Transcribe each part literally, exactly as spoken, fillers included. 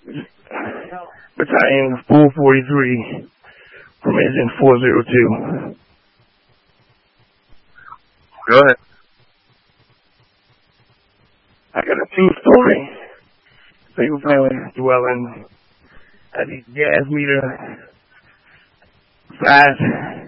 Battalion four forty-three from engine four zero two. Go ahead. I got a two-story single-family dwelling at the gas meter side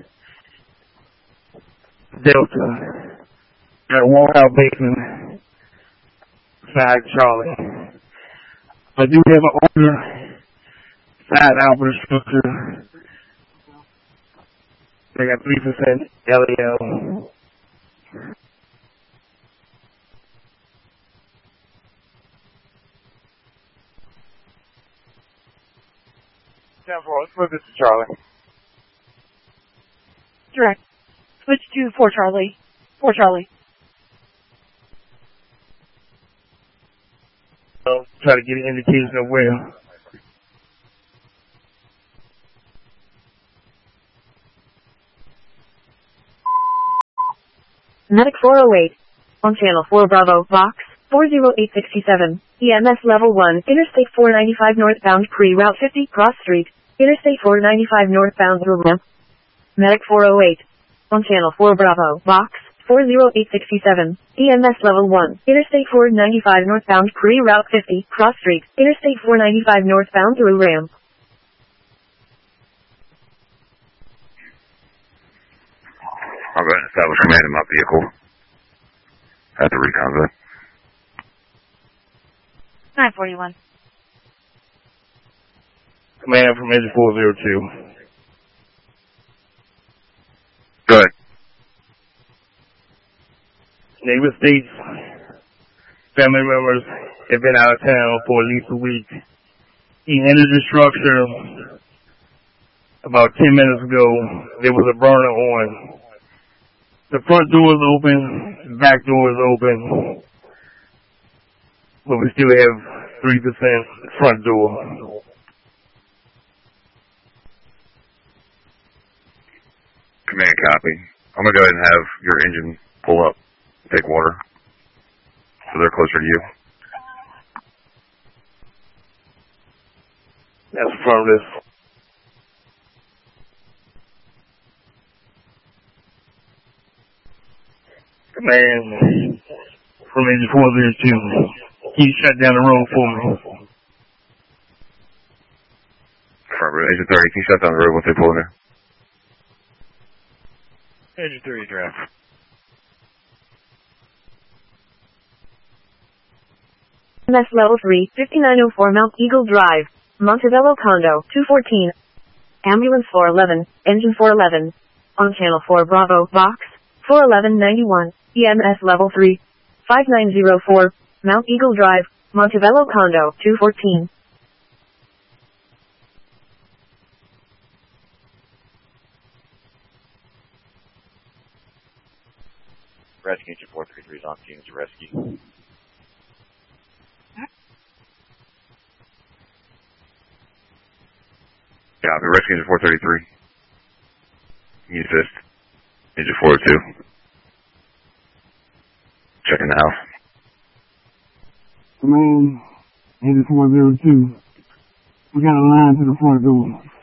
Delta at Walkout Basement side Charlie. I do have an older side output structure. They got three percent L E L. ten four, let's move this to Charlie. Direct. Switch to four Charlie. four Charlie. I'll try to get an indication of where. Medic four oh eight. On channel four Bravo, Vox, four zero eight six seven. E M S level one, Interstate four ninety-five northbound pre-route fifty, cross street. Interstate four ninety-five northbound through ramp. Medic four oh eight. On channel four Bravo, Vox, four zero eight six seven. E M S level one, Interstate four ninety-five northbound pre-route fifty, cross street. Interstate four ninety-five northbound through ramp. I'm going to establish command in my vehicle at the recon zone. nine forty-one. Command from engine four zero two. Go ahead. Neighbor states family members have been out of town for at least a week. He entered the structure about ten minutes ago. There was a burner on. The front door is open, the back door is open, but we still have three percent front door. Command copy. I'm going to go ahead and have your engine pull up, take water, so they're closer to you. That's affirmative. Command from engine four zero two. Can you shut down the road for me? Affirmative. Engine thirty, can you shut down the road once they pull in there? Engine thirty draft. M S level three, fifty-nine oh four Mount Eagle Drive, Montebello Condo, two fourteen. Ambulance four eleven, engine four eleven. On channel four Bravo, Vox, four eleven ninety-one, E M S level three, five nine zero four, Mount Eagle Drive, Montebello Condo, two fourteen. Rescue engine four thirty-three is on scene to rescue. Yeah, the rescue engine four thirty-three. Can you assist? Engine four oh two. Checking the house. Command, engine four zero two. We got a line to the front door.